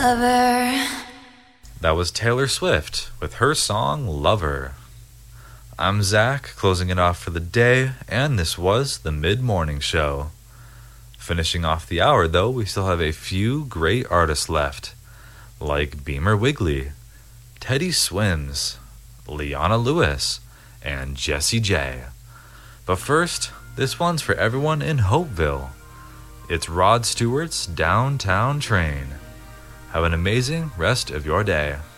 Lover. That was Taylor Swift with her song Lover. I'm Zach, closing it off for the day, and this was the Mid-Morning Show. Finishing off the hour, though, we still have a few great artists left, like Beamer Wiggly, Teddy Swims, Leona Lewis, and Jessie J. But first, this one's for everyone in Hopeville. It's Rod Stewart's Downtown Train. Have an amazing rest of your day.